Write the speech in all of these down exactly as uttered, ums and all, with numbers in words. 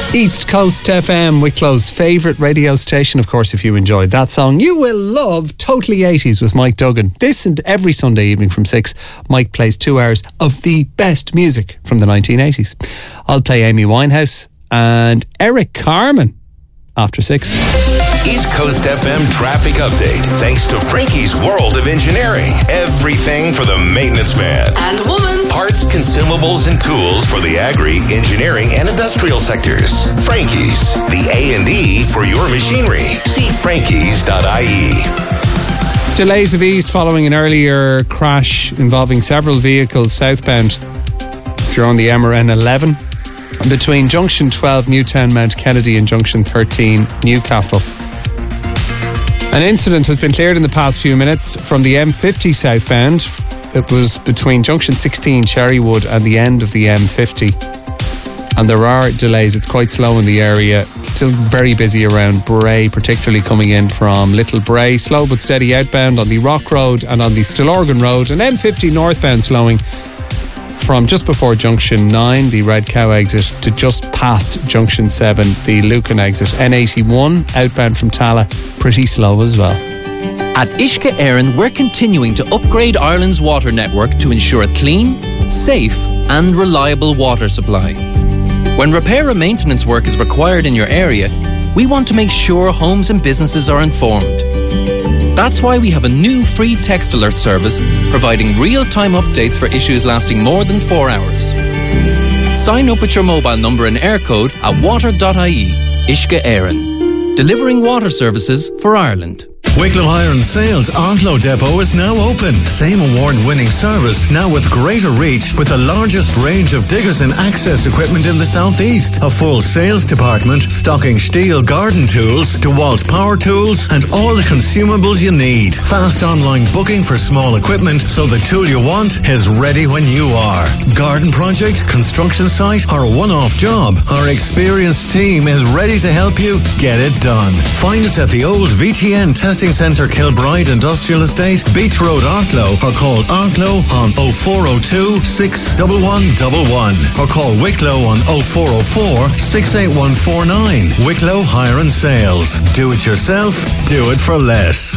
East Coast F M, Wicklow's favourite radio station. Of course, if you enjoyed that song, you will love Totally eighties with Mike Duggan. This and every Sunday evening from six, Mike plays two hours of the best music from the nineteen eighties. I'll play Amy Winehouse and Eric Carmen after six. East Coast F M traffic update, thanks to Frankie's World of Engineering. Everything for the maintenance man and woman. Parts, consumables, and tools for the agri, engineering, and industrial sectors. Frankie's, the A and E for your machinery. See frankies dot I E. Delays have eased following an earlier crash involving several vehicles southbound. If you're on the M R N eleven, between Junction twelve Newtown Mount Kennedy and Junction thirteen Newcastle. An incident has been cleared in the past few minutes from the M fifty southbound. It was between Junction sixteen Cherrywood and the end of the M fifty. And there are delays. It's quite slow in the area. Still very busy around Bray, particularly coming in from Little Bray. Slow but steady outbound on the Rock Road and on the Stillorgan Road. And M fifty northbound slowing from just before Junction nine, the Red Cow exit, to just past Junction seven, the Lucan exit. N eighty-one, outbound from Tala, pretty slow as well. At Uisce Éireann, we're continuing to upgrade Ireland's water network to ensure a clean, safe and reliable water supply. When repair and maintenance work is required in your area, we want to make sure homes and businesses are informed. That's why we have a new free text alert service providing real-time updates for issues lasting more than four hours. Sign up with your mobile number and air code at water dot I E. Uisce Éireann, delivering water services for Ireland. Wicklow Hire and Sales Arklow Depot is now open. Same award-winning service, now with greater reach, with the largest range of diggers and access equipment in the southeast. A full sales department stocking Stihl garden tools, DeWalt power tools, and all the consumables you need. Fast online booking for small equipment, so the tool you want is ready when you are. Garden project, construction site, or a one-off job, our experienced team is ready to help you get it done. Find us at the old V T N Testing Centre Kilbride Industrial Estate, Beach Road, Arklow, or call Arklow on oh four oh two, six one one one one, or call Wicklow on oh four oh four, six eight one four nine. Wicklow Hire and Sales. Do it yourself, do it for less.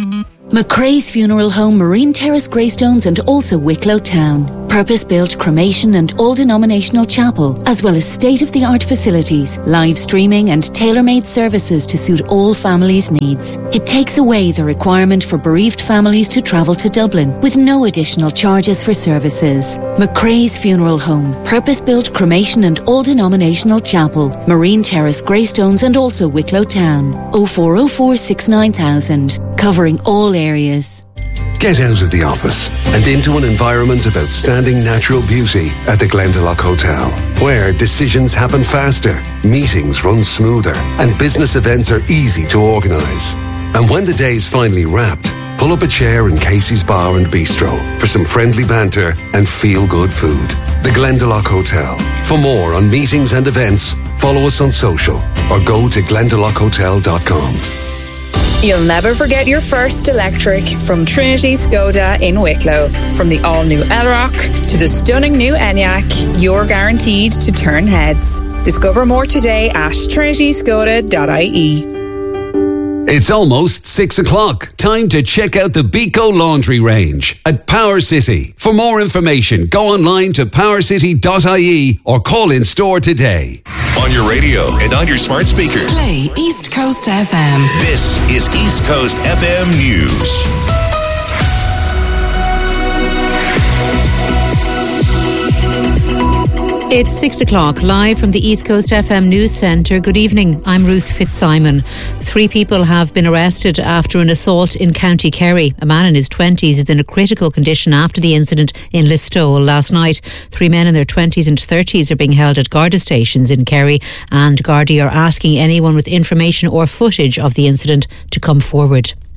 McCrae's Funeral Home, Marine Terrace, Greystones and also Wicklow Town. Purpose-built cremation and all-denominational chapel, as well as state-of-the-art facilities, live streaming and tailor-made services to suit all families' needs. It takes away the requirement for bereaved families to travel to Dublin with no additional charges for services. McCrae's Funeral Home, purpose-built cremation and all-denominational chapel, Marine Terrace, Greystones and also Wicklow Town. oh four oh four six nine thousand, covering all areas. Get out of the office and into an environment of outstanding natural beauty at the Glendalough Hotel, where decisions happen faster, meetings run smoother, and business events are easy to organise. And when the day's finally wrapped, pull up a chair in Casey's Bar and Bistro for some friendly banter and feel-good food. The Glendalough Hotel. For more on meetings and events, follow us on social or go to glendalough hotel dot com. You'll never forget your first electric from Trinity Skoda in Wicklow. From the all-new Elrock to the stunning new Enyaq, you're guaranteed to turn heads. Discover more today at trinity skoda dot I E. It's almost six o'clock. Time to check out the Beco Laundry range at Power City. For more information, go online to power city dot I E or call in store today. On your radio and on your smart speaker. Play East Coast F M. This is East Coast F M News. It's six o'clock, live from the East Coast F M News Centre. Good evening, I'm Ruth Fitzsimon. Three people have been arrested after an assault in County Kerry. A man in his twenties is in a critical condition after the incident in Listowel last night. Three men in their twenties and thirties are being held at Garda stations in Kerry, and Gardaí are asking anyone with information or footage of the incident to come forward.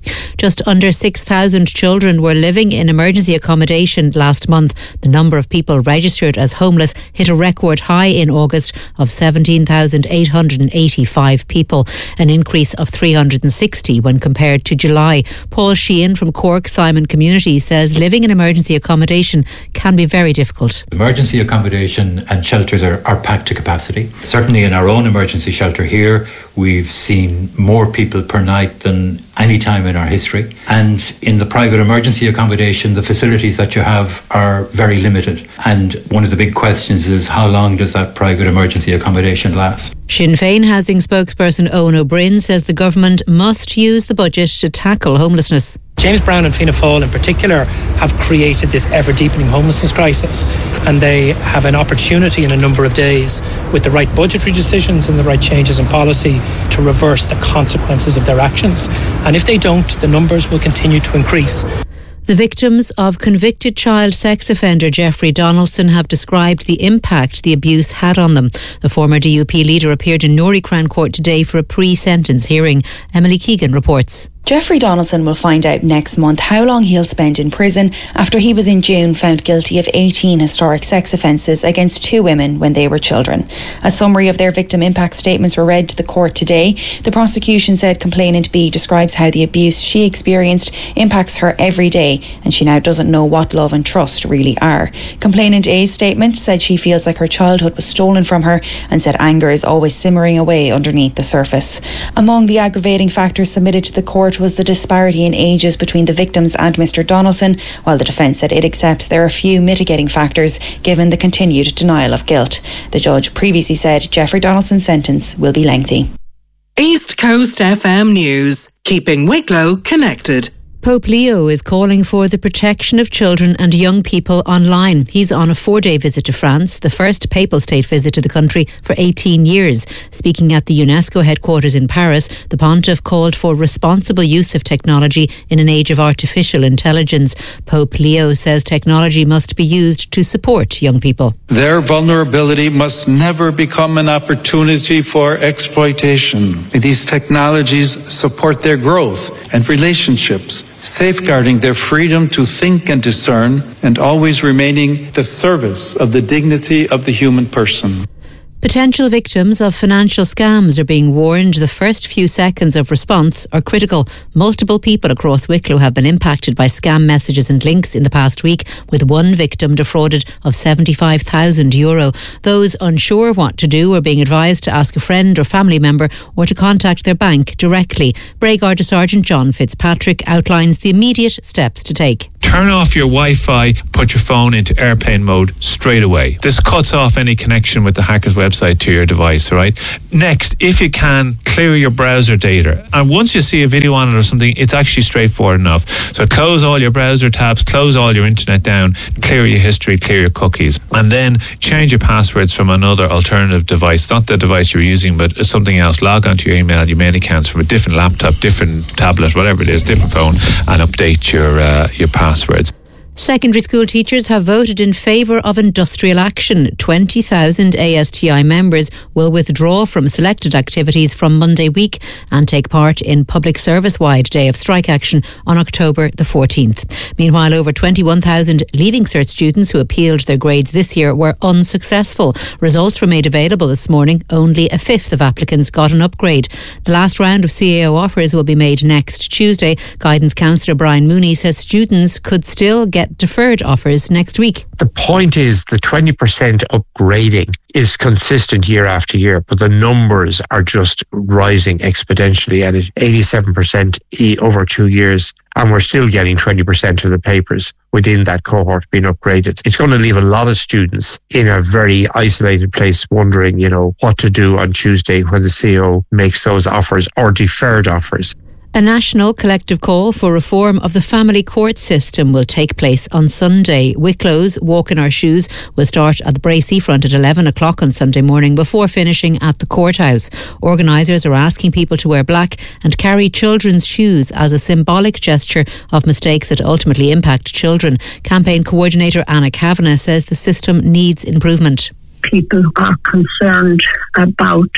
Just under six thousand children were living in emergency accommodation last month. The number of people registered as homeless hit a record high in August of seventeen thousand eight hundred eighty-five people, an increase of three hundred sixty when compared to July. Paul Sheehan from Cork Simon Community says living in emergency accommodation can be very difficult. Emergency accommodation and shelters are, are packed to capacity. Certainly in our own emergency shelter here, we've seen more people per night than any time in our history. And in the private emergency accommodation, the facilities that you have are very limited. And one of the big questions is, how long does that private emergency accommodation last? Sinn Féin housing spokesperson Owen O'Brien says the government must use the budget to tackle homelessness. James Brown and Fianna Fáil in particular have created this ever-deepening homelessness crisis, and they have an opportunity in a number of days with the right budgetary decisions and the right changes in policy to reverse the consequences of their actions. And if they don't, the numbers will continue to increase. The victims of convicted child sex offender Jeffrey Donaldson have described the impact the abuse had on them. The former D U P leader appeared in Norrie Crown Court today for a pre-sentence hearing. Emily Keegan reports. Jeffrey Donaldson will find out next month how long he'll spend in prison after he was in June found guilty of eighteen historic sex offences against two women when they were children. A summary of their victim impact statements were read to the court today. The prosecution said complainant B describes how the abuse she experienced impacts her every day, and she now doesn't know what love and trust really are. Complainant A's statement said she feels like her childhood was stolen from her and said anger is always simmering away underneath the surface. Among the aggravating factors submitted to the court was the disparity in ages between the victims and Mr Donaldson, while the defence said it accepts there are few mitigating factors given the continued denial of guilt. The judge previously said Jeffrey Donaldson's sentence will be lengthy. East Coast F M News, keeping Wicklow connected. Pope Leo is calling for the protection of children and young people online. He's on a four-day visit to France, the first papal state visit to the country for eighteen years. Speaking at the UNESCO headquarters in Paris, the pontiff called for responsible use of technology in an age of artificial intelligence. Pope Leo says technology must be used to support young people. Their vulnerability must never become an opportunity for exploitation. These technologies support their growth and relationships, safeguarding their freedom to think and discern, and always remaining the service of the dignity of the human person. Potential victims of financial scams are being warned the first few seconds of response are critical. Multiple people across Wicklow have been impacted by scam messages and links in the past week, with one victim defrauded of seventy-five thousand euro. Those unsure what to do are being advised to ask a friend or family member or to contact their bank directly. Bray Garda Sergeant John Fitzpatrick outlines the immediate steps to take. Turn off your Wi-Fi, put your phone into airplane mode straight away. This cuts off any connection with the hacker's website to your device, right? Next, if you can, clear your browser data. And once you see a video on it or something, it's actually straightforward enough. So close all your browser tabs, close all your internet down, clear your history, clear your cookies. And then change your passwords from another alternative device, not the device you're using, but something else. Log onto your email, your mail accounts from a different laptop, different tablet, whatever it is, different phone, and update your uh, your passwords. Secondary school teachers have voted in favour of industrial action. twenty thousand A S T I members will withdraw from selected activities from Monday week and take part in Public Service-wide Day of Strike Action on October the fourteenth. Meanwhile, over twenty-one thousand Leaving Cert students who appealed their grades this year were unsuccessful. Results were made available this morning. Only a fifth of applicants got an upgrade. The last round of C A O offers will be made next Tuesday. Guidance Counsellor Brian Mooney says students could still get deferred offers next week. The point is the twenty percent upgrading is consistent year after year, but the numbers are just rising exponentially at eighty-seven percent over two years. And we're still getting twenty percent of the papers within that cohort being upgraded. It's going to leave a lot of students in a very isolated place wondering, you know, what to do on Tuesday when the C O makes those offers or deferred offers. A national collective call for reform of the family court system will take place on Sunday. Wicklow's Walk in Our Shoes will start at the Bray Seafront at eleven o'clock on Sunday morning before finishing at the courthouse. Organisers are asking people to wear black and carry children's shoes as a symbolic gesture of mistakes that ultimately impact children. Campaign coordinator Anna Kavanagh says the system needs improvement. People are concerned about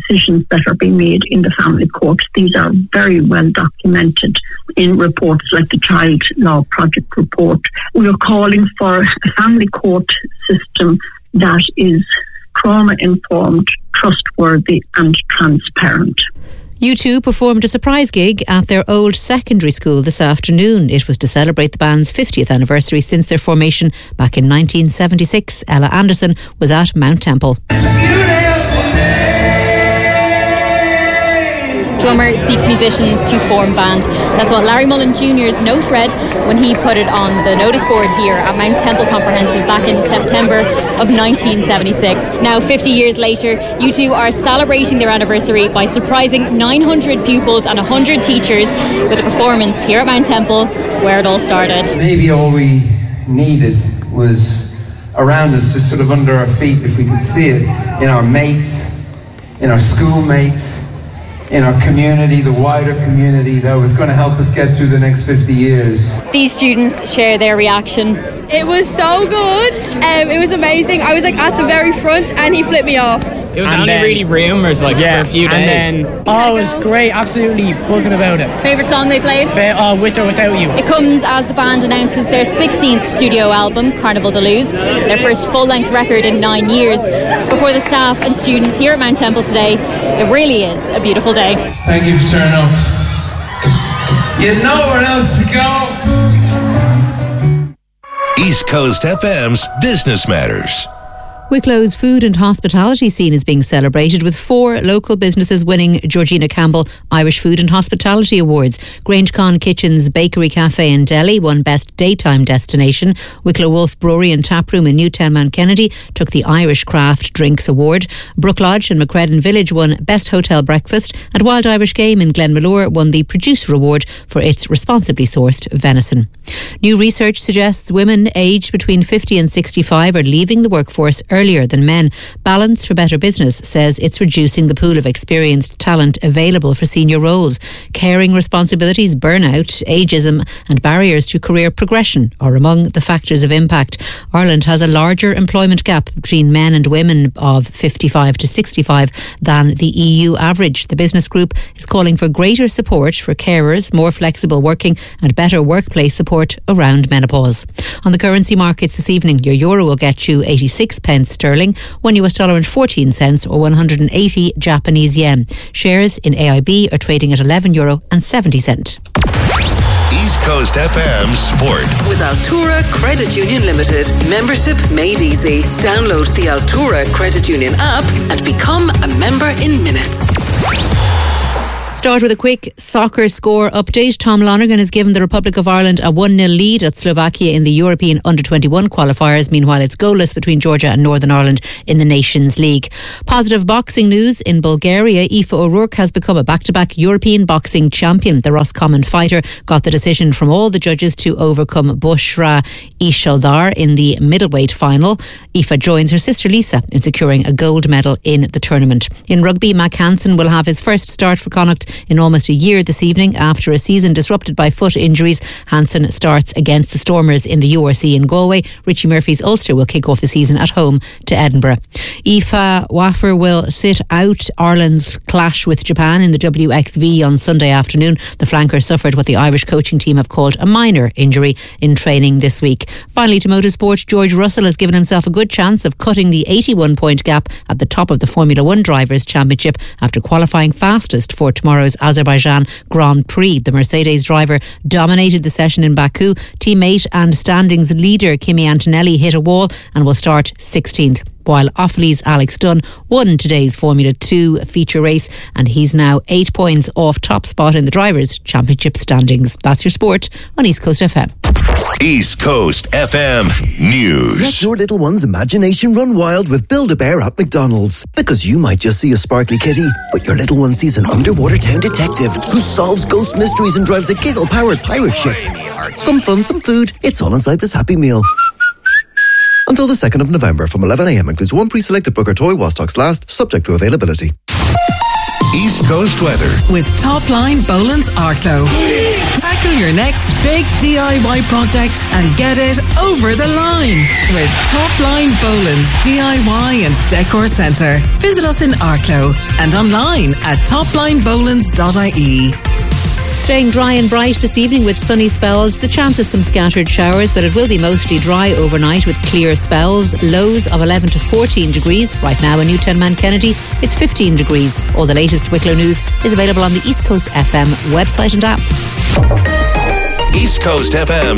decisions that are being made in the family court. These are very well documented in reports like the Child Law Project report. We are calling for a family court system that is trauma-informed, trustworthy and transparent. U two performed a surprise gig at their old secondary school this afternoon. It was to celebrate the band's fiftieth anniversary since their formation back in nineteen seventy-six. Ella Anderson was at Mount Temple. Drummer seeks musicians to form band. That's what Larry Mullen Junior's note read when he put it on the notice board here at Mount Temple Comprehensive back in September of nineteen seventy-six. Now, fifty years later, U two are celebrating their anniversary by surprising nine hundred pupils and one hundred teachers with a performance here at Mount Temple, where it all started. Maybe all we needed was around us, just sort of under our feet, if we could see it, in our mates, in our schoolmates, in our community, the wider community that was going to help us get through the next fifty years. These students share their reaction. It was so good. Um, it was amazing. I was like at the very front and he flipped me off. It was and only then, really rumours like yeah, for a few days. And then, oh, it was great, absolutely buzzing about it. Favourite song they played? Fa- oh, With or Without You. It comes as the band announces their sixteenth studio album, Carnival de Luz, their first full-length record in nine years. Before the staff and students here at Mount Temple today, it really is a beautiful day. Thank you for turning up. You had nowhere else to go. East Coast F M's Business Matters. Wicklow's food and hospitality scene is being celebrated with four local businesses winning Georgina Campbell Irish Food and Hospitality Awards. Grangecon Kitchens Bakery Cafe in Delhi won Best Daytime Destination. Wicklow Wolf Brewery and Taproom in Newtown Mount Kennedy took the Irish Craft Drinks Award. Brook Lodge and Macredon Village won Best Hotel Breakfast, and Wild Irish Game in Glenmalure won the Producer Award for its responsibly sourced venison. New research suggests women aged between fifty and sixty-five are leaving the workforce earlier than men. Balance for Better Business says it's reducing the pool of experienced talent available for senior roles. Caring responsibilities, burnout, ageism and barriers to career progression are among the factors of impact. Ireland has a larger employment gap between men and women of fifty-five to sixty-five than the E U average. The business group is calling for greater support for carers, more flexible working and better workplace support around menopause. On the currency markets this evening, your euro will get you eighty-six pence sterling, one U S dollar and fourteen cents or one hundred eighty Japanese yen. Shares in A I B are trading at eleven euro and seventy cent. East Coast F M Sport. With Altura Credit Union Limited. Membership made easy. Download the Altura Credit Union app and become a member in minutes. Start with a quick soccer score update. Tom Lonergan has given the Republic of Ireland a one nil lead at Slovakia in the European under twenty-one qualifiers. Meanwhile, it's goalless between Georgia and Northern Ireland in the Nations League. Positive boxing news in Bulgaria. Aoife O'Rourke has become a back-to-back European boxing champion. The Roscommon fighter got the decision from all the judges to overcome Bushra Ishaldar in the middleweight final. Aoife joins her sister Lisa in securing a gold medal in the tournament. In rugby, Mac Hansen will have his first start for Connacht in almost a year this evening after a season disrupted by foot injuries. Hansen starts against the Stormers in the U R C in Galway. Richie Murphy's Ulster will kick off the season at home to Edinburgh. Aoife Waffer will sit out Ireland's clash with Japan in the W X V on Sunday afternoon. The flanker suffered what the Irish coaching team have called a minor injury in training this week. Finally, to motorsport, George Russell has given himself a good chance of cutting the eighty-one point gap at the top of the Formula One Drivers' Championship after qualifying fastest for tomorrow's Azerbaijan Grand Prix. The Mercedes driver dominated the session in Baku. Teammate and standings leader Kimi Antonelli hit a wall and will start sixteenth, while Offaly's Alex Dunn won today's Formula two feature race and he's now eight points off top spot in the Drivers' Championship standings. That's your sport on East Coast F M. East Coast F M News. Let your little one's imagination run wild with Build-A-Bear at McDonald's. Because you might just see a sparkly kitty, but your little one sees an underwater town detective who solves ghost mysteries and drives a giggle-powered pirate ship. Some fun, some food. It's all inside this Happy Meal. Until the second of November from eleven a.m. includes one pre-selected Booker toy while stocks last, subject to availability. East East Coast weather. With Topline Boland's Arklow. Tackle your next big D I Y project and get it over the line with Topline Boland's D I Y and Decor Centre. Visit us in Arklow and online at topline bolands dot I E. Staying dry and bright this evening with sunny spells. The chance of some scattered showers, but it will be mostly dry overnight with clear spells. Lows of eleven to fourteen degrees. Right now in Newtown Mount Kennedy, it's fifteen degrees. All the latest Wicklow news is available on the East Coast F M website and app. East Coast F M.